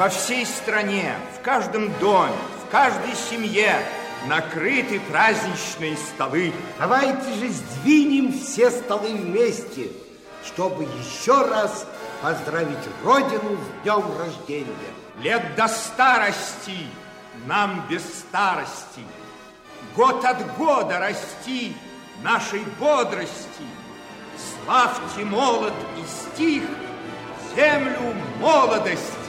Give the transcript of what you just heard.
Во всей стране, в каждом доме, в каждой семье накрыты праздничные столы. Давайте же сдвинем все столы вместе, чтобы еще раз поздравить Родину с днем рождения. Лет до старости, нам без старости, год от года расти нашей бодрости. Славьте молот и стих, землю молодость.